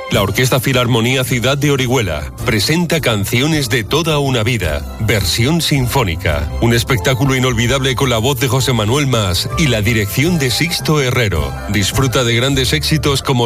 La Orquesta Filarmonía Ciudad de Orihuela presenta Canciones de toda una vida, versión sinfónica. Un espectáculo inolvidable con la voz de José Manuel Mas y la dirección de Sixto Herrero. Disfruta de grandes éxitos como